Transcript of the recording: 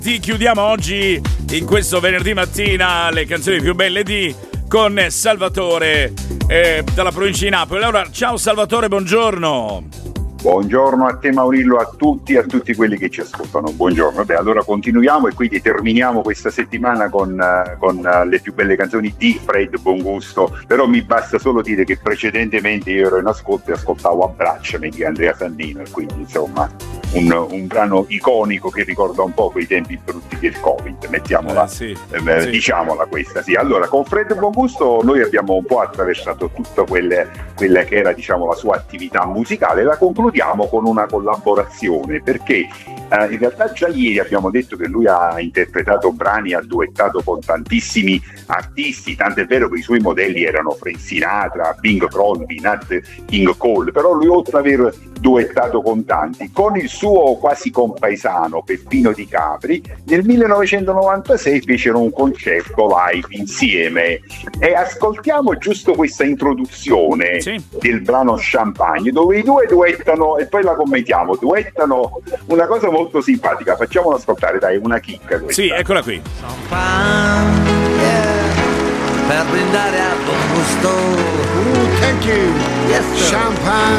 Chiudiamo oggi, in questo venerdì mattina, le canzoni più belle con Salvatore dalla provincia di Napoli. Allora, ciao Salvatore, buongiorno. Buongiorno a te Maurillo, a tutti quelli che ci ascoltano. Buongiorno. Beh, allora continuiamo e quindi terminiamo questa settimana con le più belle canzoni di Fred Bongusto. Però mi basta solo dire che precedentemente io ero in ascolto e ascoltavo Abbracciami di Andrea Sandino, e quindi insomma un brano iconico che ricorda un po' quei tempi brutti del Covid, mettiamola, diciamola questa, sì. Allora, con Fred Bongusto noi abbiamo un po' attraversato tutta quella che era, diciamo, la sua attività musicale. La concludiamo con una collaborazione, perché in realtà già ieri abbiamo detto che lui ha interpretato brani, ha duettato con tantissimi artisti, tant'è vero che i suoi modelli erano Frank Sinatra, Bing Crosby, Nat King Cole, però lui, oltre ad aver duettato con tanti, con il suo quasi compaesano Peppino Di Capri, nel 1996 fecero un concerto live insieme, e ascoltiamo giusto questa introduzione del brano Champagne, dove i due duettano, e poi la commentiamo, duettano una cosa molto simpatica. Facciamola ascoltare, dai, una chicca questa. Sì, eccola qui. Champagne, per brindare a buon gusto. Thank you. Yes, sir. Champagne.